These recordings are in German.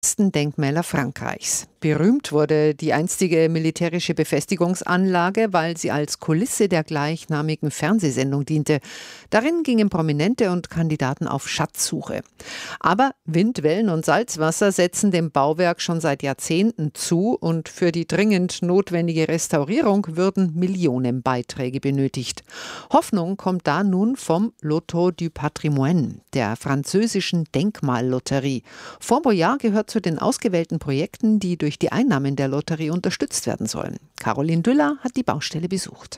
Denkmäler Frankreichs. Berühmt wurde die einstige militärische Befestigungsanlage, weil sie als Kulisse der gleichnamigen Fernsehsendung diente. Darin gingen Prominente und Kandidaten auf Schatzsuche. Aber Wind, Wellen und Salzwasser setzen dem Bauwerk schon seit Jahrzehnten zu und für die dringend notwendige Restaurierung würden Millionenbeiträge benötigt. Hoffnung kommt da nun vom Loto du Patrimoine, der französischen Denkmallotterie. Fort Boyard gehört zu den ausgewählten Projekten, die durch die Einnahmen der Lotterie unterstützt werden sollen. Caroline Düller hat die Baustelle besucht.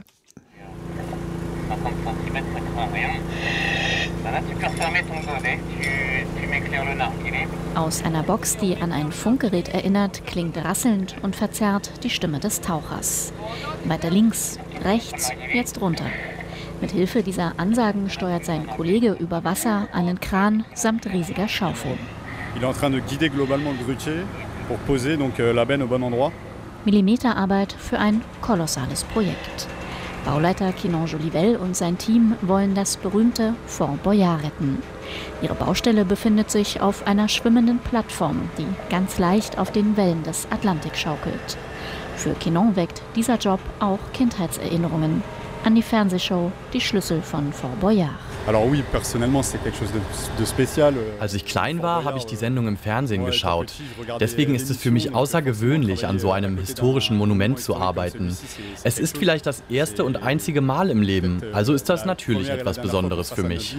Aus einer Box, die an ein Funkgerät erinnert, klingt rasselnd und verzerrt die Stimme des Tauchers. Weiter links, rechts, jetzt runter. Mit Hilfe dieser Ansagen steuert sein Kollege über Wasser einen Kran samt riesiger Schaufel. Il est en train de guider globalement le grutier pour poser donc la benne au bon endroit. Millimeterarbeit für ein kolossales Projekt. Bauleiter Quinon Jolivel und sein Team wollen das berühmte Fort Boyard retten. Ihre Baustelle befindet sich auf einer schwimmenden Plattform, die ganz leicht auf den Wellen des Atlantik schaukelt. Für Quinon weckt dieser Job auch Kindheitserinnerungen an die Fernsehshow Die Schlüssel von Fort Boyard. Als ich klein war, habe ich die Sendung im Fernsehen geschaut. Deswegen ist es für mich außergewöhnlich, an so einem historischen Monument zu arbeiten. Es ist vielleicht das erste und einzige Mal im Leben, also ist das natürlich etwas Besonderes für mich.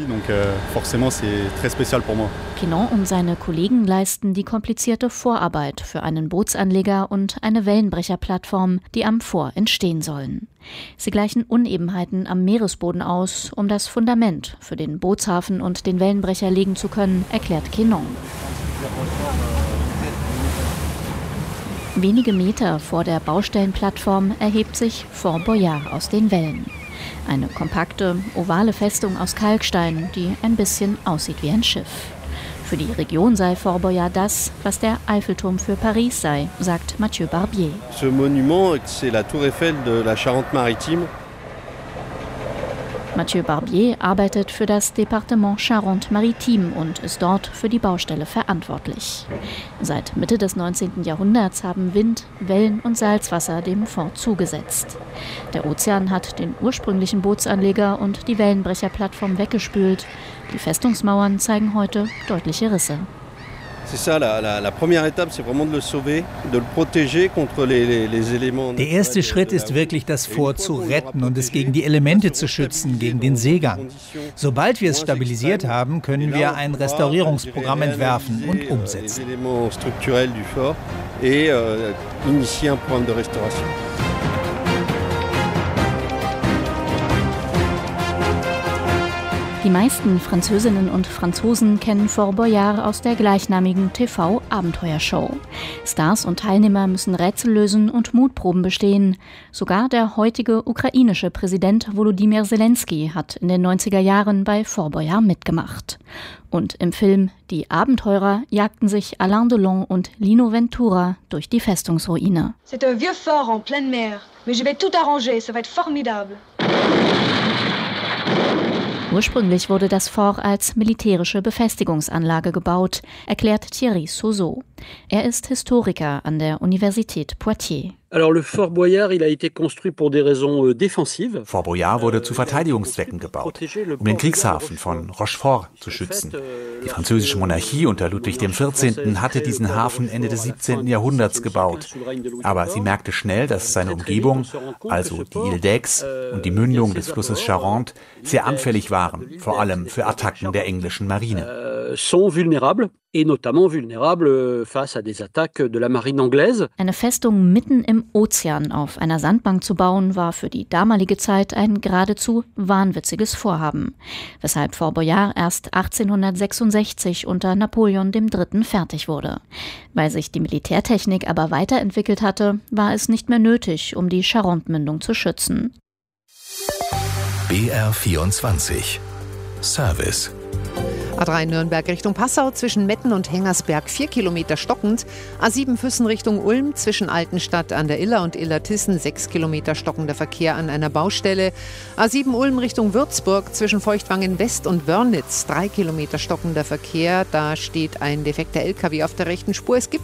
Quinon und seine Kollegen leisten die komplizierte Vorarbeit für einen Bootsanleger und eine Wellenbrecherplattform, die am Fort entstehen sollen. Sie gleichen Unebenheiten am Meeresboden aus, um das Fundament für den Bootshafen und den Wellenbrecher legen zu können, erklärt Quinon. Wenige Meter vor der Baustellenplattform erhebt sich Fort Boyard aus den Wellen. Eine kompakte, ovale Festung aus Kalkstein, die ein bisschen aussieht wie ein Schiff. Für die Region sei Fort Boyard das, was der Eiffelturm für Paris sei, sagt Mathieu Barbier. Ce monument, c'est la Tour Eiffel de la Charente-Maritime. Mathieu Barbier arbeitet für das Departement Charente-Maritime und ist dort für die Baustelle verantwortlich. Seit Mitte des 19. Jahrhunderts haben Wind, Wellen und Salzwasser dem Fort zugesetzt. Der Ozean hat den ursprünglichen Bootsanleger und die Wellenbrecherplattform weggespült. Die Festungsmauern zeigen heute deutliche Risse. Der erste Schritt ist wirklich, das Fort zu retten und es gegen die Elemente zu schützen, gegen den Seegang. Sobald wir es stabilisiert haben, können wir ein Restaurierungsprogramm entwerfen und umsetzen. Die meisten Französinnen und Franzosen kennen Fort Boyard aus der gleichnamigen TV-Abenteuershow. Stars und Teilnehmer müssen Rätsel lösen und Mutproben bestehen. Sogar der heutige ukrainische Präsident Volodymyr Zelensky hat in den 90er Jahren bei Fort Boyard mitgemacht. Und im Film Die Abenteurer jagten sich Alain Delon und Lino Ventura durch die Festungsruine. C'est un vieux fort en pleine mer, mais je vais tout arranger, ça va être formidable. Ursprünglich wurde das Fort als militärische Befestigungsanlage gebaut, erklärt Thierry Sauzot. Er ist Historiker an der Universität Poitiers. Fort Boyard wurde zu Verteidigungszwecken gebaut, um den Kriegshafen von Rochefort zu schützen. Die französische Monarchie unter Ludwig XIV. Hatte diesen Hafen Ende des 17. Jahrhunderts gebaut. Aber sie merkte schnell, dass seine Umgebung, also die Ile d'Aix und die Mündung des Flusses Charente, sehr anfällig waren, vor allem für Attacken der englischen Marine. Eine Festung mitten im Ozean auf einer Sandbank zu bauen, war für die damalige Zeit ein geradezu wahnwitziges Vorhaben, weshalb Fort Boyard erst 1866 unter Napoleon III. Fertig wurde. Weil sich die Militärtechnik aber weiterentwickelt hatte, war es nicht mehr nötig, um die Charente-Mündung zu schützen. BR24 Service A3 Nürnberg Richtung Passau zwischen Metten und Hengersberg 4 Kilometer stockend. A7 Füssen Richtung Ulm zwischen Altenstadt an der Iller und Illertissen 6 Kilometer stockender Verkehr an einer Baustelle. A7 Ulm Richtung Würzburg zwischen Feuchtwangen West und Wörnitz 3 Kilometer stockender Verkehr. Da steht ein defekter LKW auf der rechten Spur. Es gibt